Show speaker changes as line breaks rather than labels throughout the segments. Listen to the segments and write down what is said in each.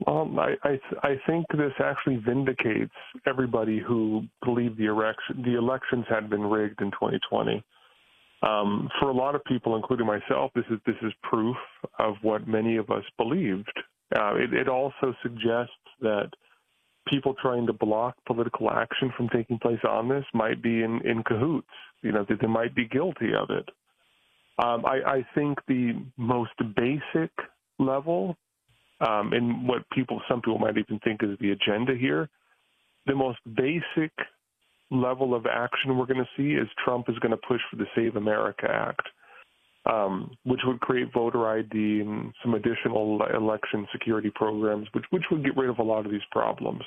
I think this actually vindicates everybody who believed the elections had been rigged in 2020. For a lot of people, including myself, this is proof of what many of us believed. It also suggests that people trying to block political action from taking place on this might be in cahoots. That they might be guilty of it. I think the most basic level, and what some people might even think is the agenda here, the most basic level of action we're going to see is Trump is going to push for the Save America Act, which would create voter ID and some additional election security programs, which would get rid of a lot of these problems.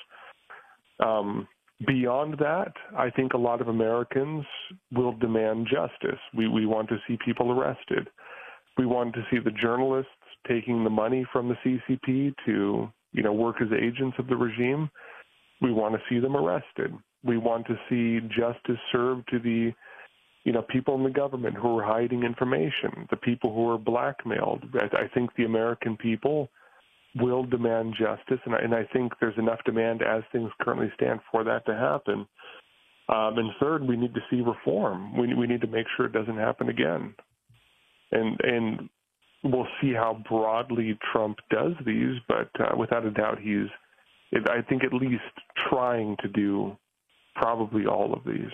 Beyond that, I think a lot of Americans will demand justice. We want to see people arrested. We want to see the journalists taking the money from the CCP to, work as agents of the regime. We want to see them arrested. We want to see justice served to the, people in the government who are hiding information, the people who are blackmailed. I think the American people will demand justice, and I think there's enough demand as things currently stand for that to happen. And third, we need to see reform. We need to make sure it doesn't happen again. And we'll see how broadly Trump does these, but without a doubt, I think, at least trying to do probably all of these.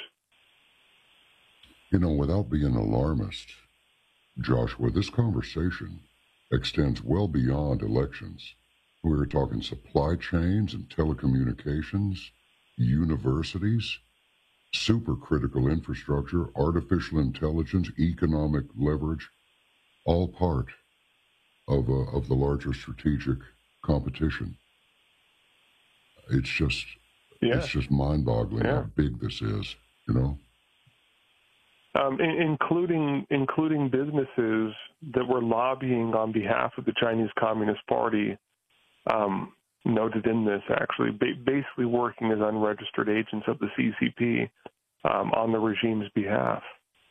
Without being alarmist, Joshua, this conversation extends well beyond elections. We're talking supply chains and telecommunications, universities, supercritical infrastructure, artificial intelligence, economic leverage, all part of the larger strategic competition. It's just mind-boggling how big this is,
Including businesses that were lobbying on behalf of the Chinese Communist Party, noted in this, actually, basically working as unregistered agents of the CCP on the regime's behalf.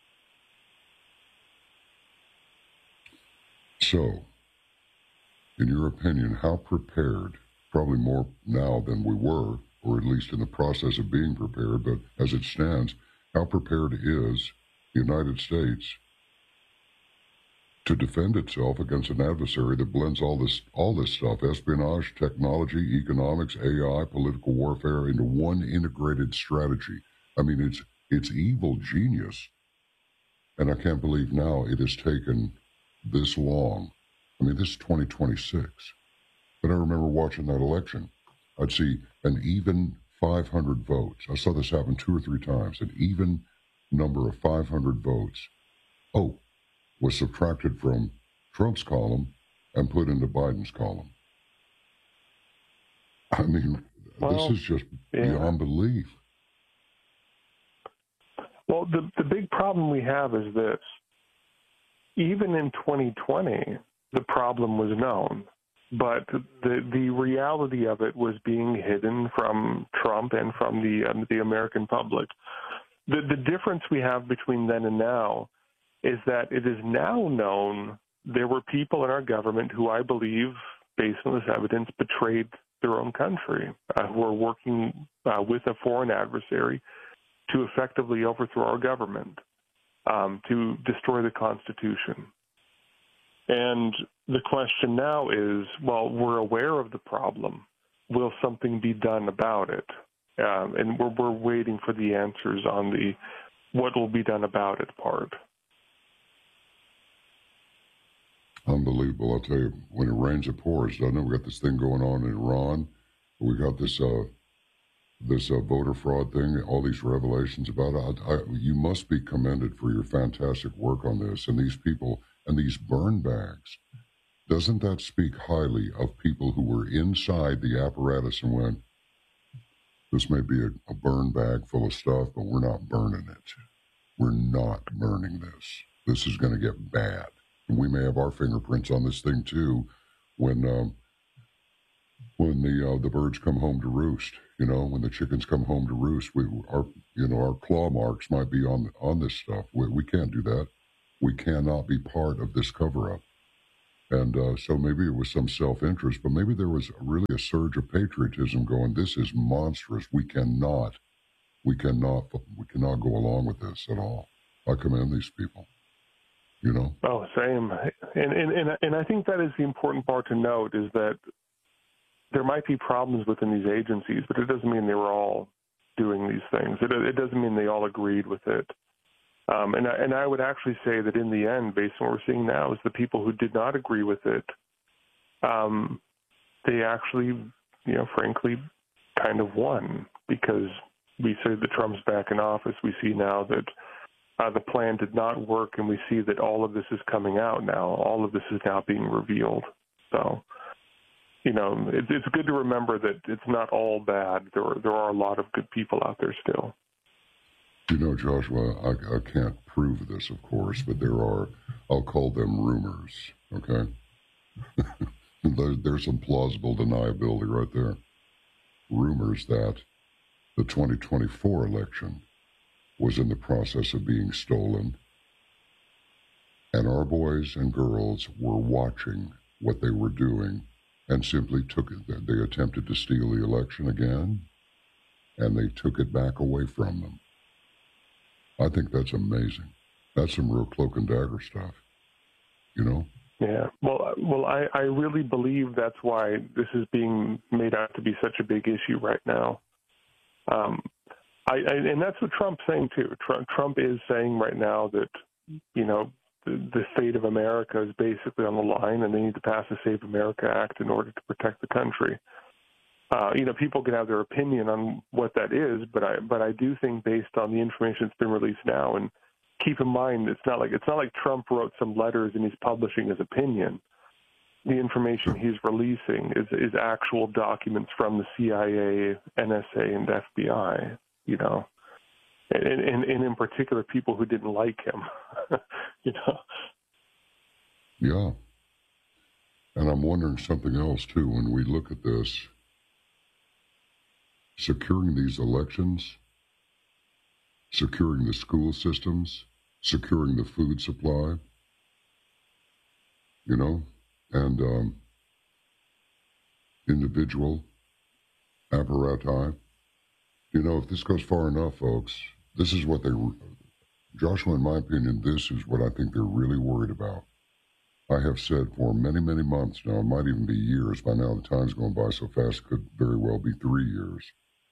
So, in your opinion, how prepared, probably more now than we were, or at least in the process of being prepared, but as it stands, how prepared is the United States to defend itself against an adversary that blends all this stuff, espionage, technology, economics, AI, political warfare, into one integrated strategy? I mean, it's evil genius. And I can't believe now it has taken this long. I mean, this is 2026. But I remember watching that election. I'd see an even 500 votes. I saw this happen 2 or 3 times. An even number of 500 votes, was subtracted from Trump's column and put into Biden's column. I mean, this is just beyond belief.
Well, the big problem we have is this. Even in 2020, the problem was known, but the reality of it was being hidden from Trump and from the American public. The difference we have between then and now is that it is now known there were people in our government who, I believe, based on this evidence, betrayed their own country, who are working with a foreign adversary to effectively overthrow our government, to destroy the Constitution. And the question now is, well, we're aware of the problem. Will something be done about it? And we're waiting for the answers on the what will be done about it part.
Unbelievable. I'll tell you, when it rains, it pours, doesn't it? We got this thing going on in Iran. We got this voter fraud thing, all these revelations about it. You must be commended for your fantastic work on this. And these people and these burn bags, doesn't that speak highly of people who were inside the apparatus and went, this may be a burn bag full of stuff, but we're not burning it. We're not burning this. This is going to get bad. And we may have our fingerprints on this thing, too, when the birds come home to roost. When the chickens come home to roost, our claw marks might be on this stuff. We can't do that. We cannot be part of this cover-up. And so maybe it was some self-interest, but maybe there was really a surge of patriotism going, this is monstrous. We cannot go along with this at all. I commend these people, you know?
Oh, same. And I think that is the important part to note, is that there might be problems within these agencies, but it doesn't mean they were all doing these things. It doesn't mean they all agreed with it. And I would actually say that in the end, based on what we're seeing now, is the people who did not agree with it, they actually, frankly, kind of won, because we say that Trump's back in office. We see now that the plan did not work, and we see that all of this is coming out now. All of this is now being revealed. So, it's good to remember that it's not all bad. There are a lot of good people out there still.
Joshua, I can't prove this, of course, but there are, I'll call them rumors, okay? There's some plausible deniability right there. Rumors that the 2024 election was in the process of being stolen, and our boys and girls were watching what they were doing and simply took it. They attempted to steal the election again, and they took it back away from them. I think that's amazing. That's some real cloak and dagger stuff,
Yeah. Well, I really believe that's why this is being made out to be such a big issue right now. And that's what Trump's saying too. Trump is saying right now that, the fate of America is basically on the line, and they need to pass the Save America Act in order to protect the country. People can have their opinion on what that is, but I do think, based on the information that's been released now, and keep in mind, it's not like Trump wrote some letters and he's publishing his opinion. The information he's releasing is actual documents from the CIA, NSA, and FBI. And in particular, people who didn't like him.
Yeah. And I'm wondering something else too. When we look at this, securing these elections, securing the school systems, securing the food supply, and individual apparati. If this goes far enough, folks, this is what Joshua, in my opinion, this is what I think they're really worried about. I have said for many, many months now, it might even be years by now, the time's going by so fast, it could very well be 3 years.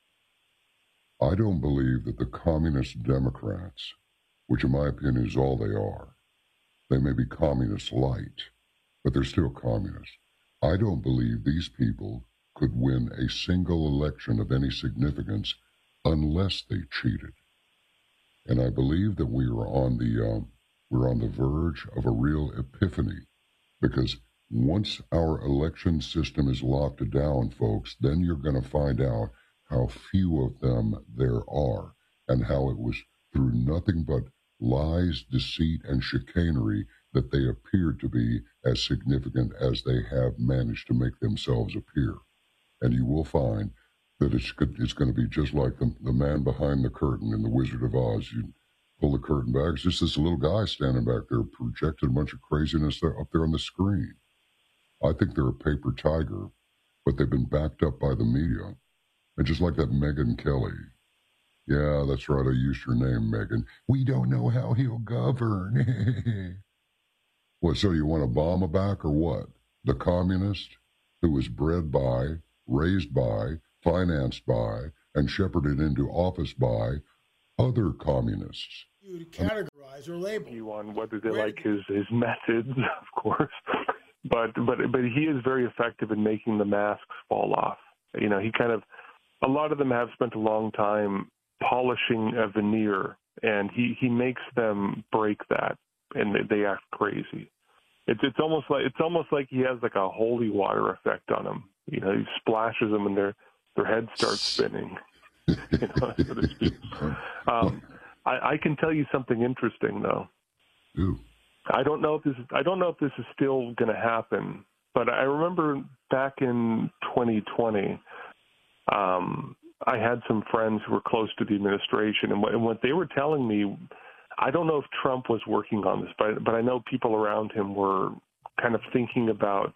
I don't believe that the communist Democrats, which in my opinion is all they are, they may be communist light, but they're still communists. I don't believe these people could win a single election of any significance unless they cheated. And I believe that we're on the verge of a real epiphany, because once our election system is locked down, folks, then you're going to find out how few of them there are, and how it was through nothing but lies, deceit, and chicanery that they appeared to be as significant as they have managed to make themselves appear. And you will find that it's going to be just like the man behind the curtain in The Wizard of Oz. You pull the curtain back, it's just this little guy standing back there projecting a bunch of craziness up there on the screen. I think they're a paper tiger, but they've been backed up by the media. And just like that Megyn Kelly. Yeah, that's right, I used your name, Megyn. We don't know how he'll govern. What, so you want Obama back or what? The communist who was bred by, raised by, financed by, and shepherded into office by other communists.
You would categorize or label
you on whether they like his methods, of course, but he is very effective in making the masks fall off. He kind of, a lot of them have spent a long time polishing a veneer, and he makes them break that, and they act crazy. It's almost like he has like a holy water effect on them. He splashes them and their heads start spinning. So to speak. I can tell you something interesting though.
Ooh.
I don't know if this is still going to happen, but I remember back in 2020, I had some friends who were close to the administration, and what they were telling me, I don't know if Trump was working on this, but I know people around him were kind of thinking about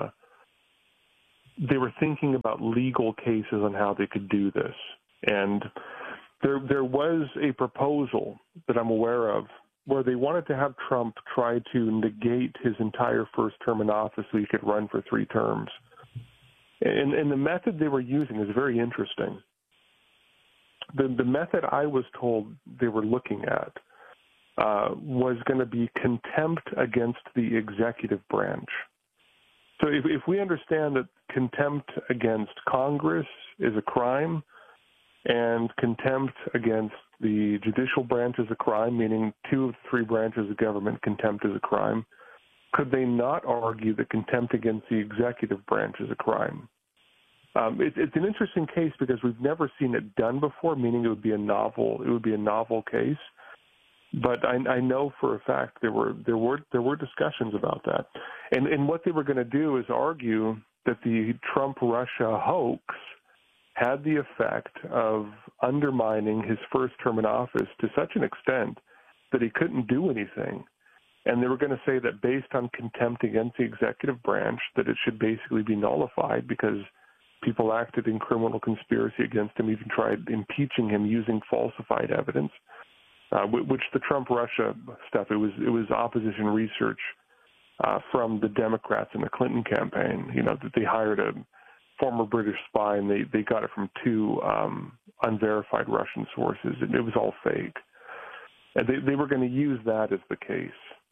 legal cases on how they could do this. And there was a proposal that I'm aware of where they wanted to have Trump try to negate his entire first term in office so he could run for 3 terms. And the method they were using is very interesting. The method I was told they were looking at was going to be contempt against the executive branch. So if we understand that contempt against Congress is a crime and contempt against the judicial branch is a crime, meaning 2 of the 3 branches of government, contempt is a crime, could they not argue that contempt against the executive branch is a crime? It's an interesting case because we've never seen it done before, meaning it would be a novel case. But I know for a fact there were discussions about that, and what they were going to do is argue that the Trump-Russia hoax had the effect of undermining his first term in office to such an extent that he couldn't do anything. And they were going to say that based on contempt against the executive branch, that it should basically be nullified because people acted in criminal conspiracy against him, even tried impeaching him using falsified evidence, which the Trump-Russia stuff, it was opposition research from the Democrats in the Clinton campaign, that they hired a former British spy and they got it from 2 unverified Russian sources. It was all fake. And they were going to use that as the case.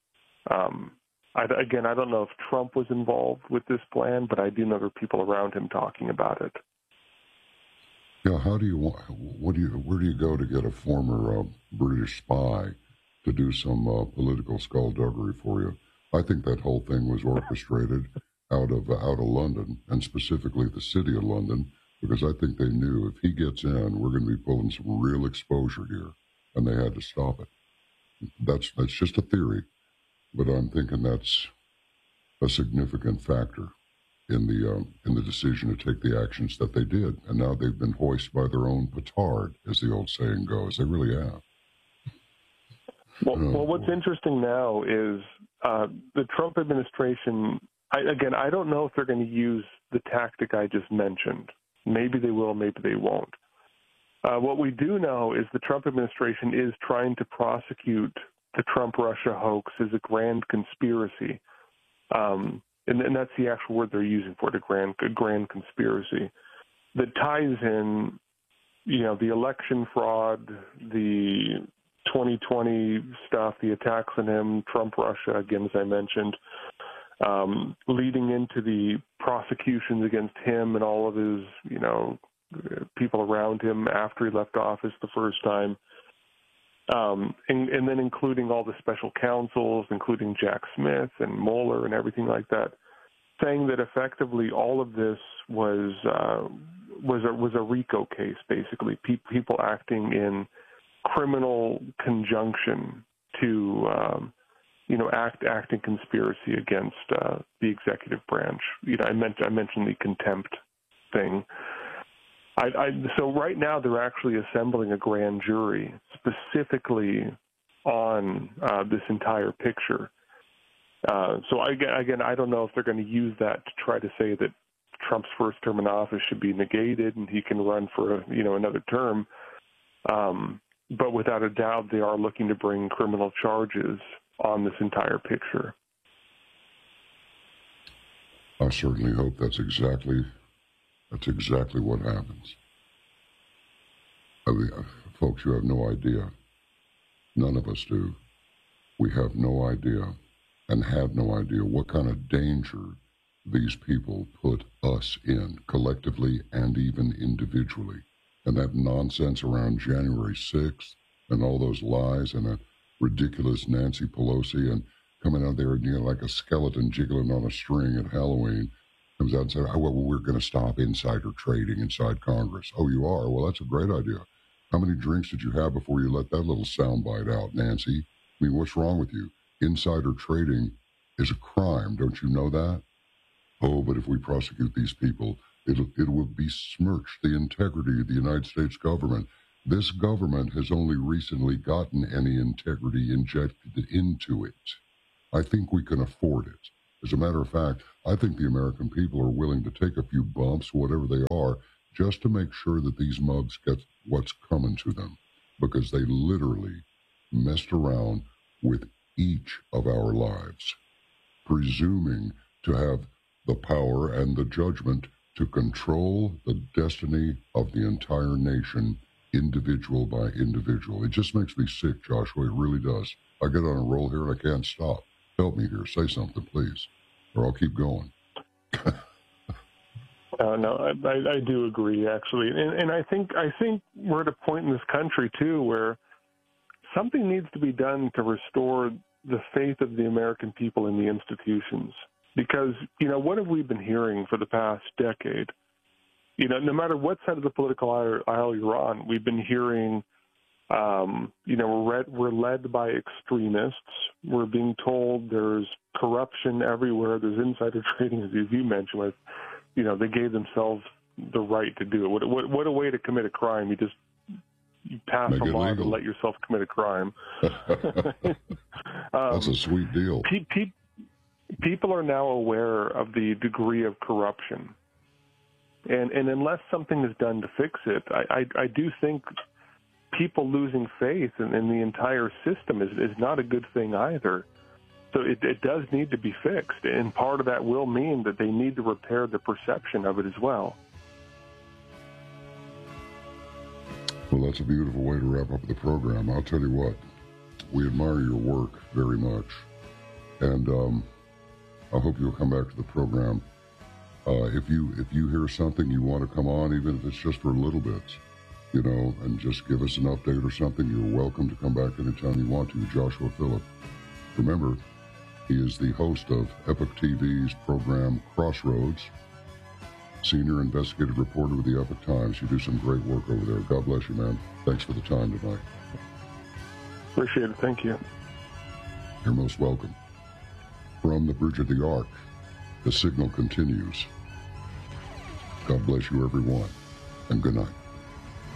I don't know if Trump was involved with this plan, but I do know there are people around him talking about it.
Yeah, where do you go to get a former British spy to do some political skullduggery for you? I think that whole thing was orchestrated out of London, and specifically the city of London, because I think they knew if he gets in, we're going to be pulling some real exposure here, and they had to stop it. That's just a theory, but I'm thinking that's a significant factor in the decision to take the actions that they did, and now they've been hoisted by their own petard, as the old saying goes. They really have.
Well, what's interesting now is the Trump administration. I don't know if they're going to use the tactic I just mentioned. Maybe they will, maybe they won't. What we do know is the Trump administration is trying to prosecute the Trump-Russia hoax as a grand conspiracy. And that's the actual word they're using for it, a grand conspiracy that ties in, the election fraud, the 2020 stuff, the attacks on him, Trump-Russia, again, as I mentioned, leading into the prosecutions against him and all of his, people around him after he left office the first time. And then including all the special counsels, including Jack Smith and Mueller and everything like that, saying that effectively all of this was a RICO case, basically, people acting in criminal conjunction to act in conspiracy against the executive branch. I mentioned the contempt thing. So right now they're actually assembling a grand jury specifically on this entire picture. So again, I don't know if they're going to use that to try to say that Trump's first term in office should be negated and he can run for another term. But without a doubt, they are looking to bring criminal charges on this entire picture.
I certainly hope that's exactly what happens. I mean, folks, you have no idea. None of us do. We have no idea and had no idea what kind of danger these people put us in, collectively and even individually. And that nonsense around January 6th and all those lies and that ridiculous Nancy Pelosi and coming out there like a skeleton jiggling on a string at Halloween, comes out and says, well, we're going to stop insider trading inside Congress. Oh, you are? Well, that's a great idea. How many drinks did you have before you let that little soundbite out, Nancy? I mean, what's wrong with you? Insider trading is a crime. Don't you know that? Oh, but if we prosecute these people, it will besmirch the integrity of the United States government. This government has only recently gotten any integrity injected into it. I think we can afford it. As a matter of fact, I think the American people are willing to take a few bumps, whatever they are, just to make sure that these mugs get what's coming to them, because they literally messed around with each of our lives, presuming to have the power and the judgment to control the destiny of the entire nation, individual by individual. It just makes me sick, Joshua. It really does. I get on a roll here and I can't stop. Help me here. Say something, please, or I'll keep going.
No, I do agree, actually. And I think we're at a point in this country, too, where something needs to be done to restore the faith of the American people in the institutions. Because, what have we been hearing for the past decade? No matter what side of the political aisle you're on, we've been hearing, we're led by extremists. We're being told there's corruption everywhere. There's insider trading, as you mentioned, with, they gave themselves the right to do it. What a way to commit a crime. You pass a law to let yourself commit a crime.
That's a sweet deal.
People are now aware of the degree of corruption. And unless something is done to fix it, I do think people losing faith in the entire system is not a good thing either. So it does need to be fixed. And part of that will mean that they need to repair the perception of it as well.
Well, that's a beautiful way to wrap up the program. I'll tell you what, we admire your work very much. And I hope you'll come back to the program. If you hear something you want to come on, even if it's just for a little bit, and just give us an update or something, you're welcome to come back anytime you want to. Joshua Phillip. Remember, he is the host of Epoch TV's program Crossroads, senior investigative reporter with the Epoch Times. You do some great work over there. God bless you, man. Thanks for the time tonight.
Appreciate it. Thank you.
You're most welcome. From the Bridge of the Ark, the signal continues. God bless you, everyone, and good night.